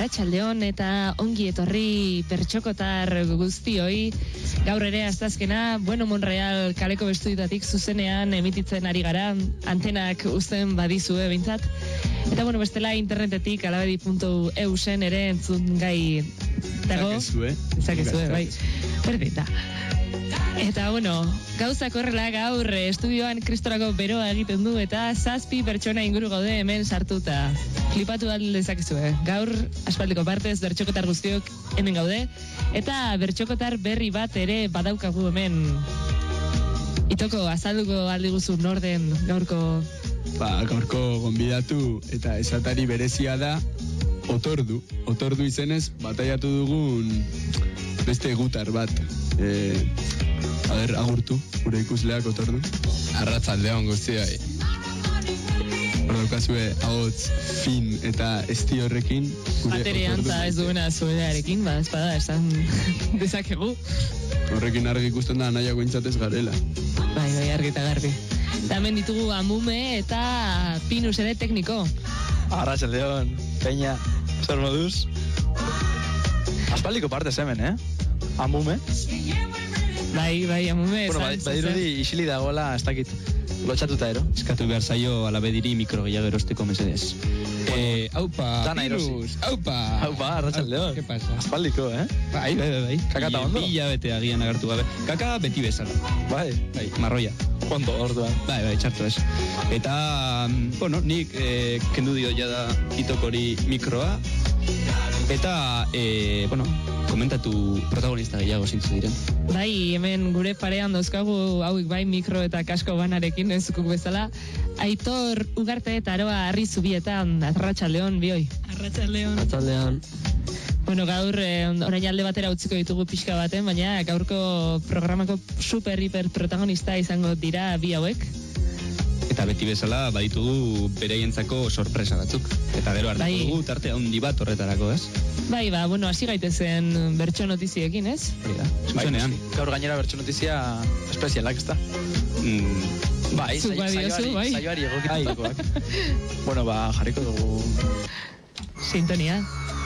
Arratsaldeon eta ongi etorri bertsokotar guztioi. Gaur ere asteazkena, Bueno Monreal kaleko estudioetatik zuzenean emititzen ari gara, antenak uzten badizue behintzat. Eta bestela internetetik alabedi.eu zen ere entzun gai dago. Zakezue, bai. Perdita. Eta gauzak horrela gaur estudioan kristorako beroa egiten du eta 7 pertsona inguru gaude hemen sartuta. Klipatu dezakezue. Gaur aspaldiko partez bertsokotar guztiok hemen gaude eta bertsokotar berri bat ere badaukagu hemen. Itoko azalduko aldiguzu norden gaurko? Gaurko gonbidatu eta esatari berezia da Otordu. Otordu izenez bataiatu dugun beste gutar bat. Agurtu, gure ikusleak Otordu. Arratsaldeon guztioi. Daukazue ahots fin eta esti horrekin. Bateria anta ez duena zuedarekin, espada esan dezakegu. Horrekin argi ikusten da nahiago intzatez garela. Bai, argi eta garbi. Eta hemen ditugu Amume eta Pinus ere tekniko. Arratsaldeon, Peña, zer moduz? Aspaldiko partez hemen, Amume. Bai, Amume. Badirudi isili dagoela, ez dakit, lotxatuta ero. Eskatu behar zaio alabediri mikro gehiago erosteko mesedez. Aupa, Pinus, aupa. Aupa, arratsaldeon. ¿Qué pasa? Aspaldiko, Bai. Kaka eta ondo? Bila bete agian agertu gabe. Kaka beti bezala. Bai, marroia. ondo, orduan. Bai, txartu ez. Eta, nik kendu dio jada itokori mikroa. Eta, komentatu protagonista gehiago zintzu diren. Bai, hemen gure parean dauzkagu hauik bai mikro eta kasko banarekin ezukuk bezala. Aitor Ugarte eta Aroa Arrizubietan, arratsaldeon bioi. Arratsaldeon. Gaur orain alde batera utziko ditugu pixka baten, baina gaurko programako super-hiper protagonista izango dira bi hauek. Eta beti bezala baditugu bereientzako sorpresa batzuk. Eta gero hartuko dugu tarte handi bat horretarako, ez? Bai, hasi gaitezen bertso notiziekin, ez? Zuzenean. Gaur gainera bertso notizia espezialak, ez da? Bai, saioari egokitutakoak. Jarriko dugu sintonia.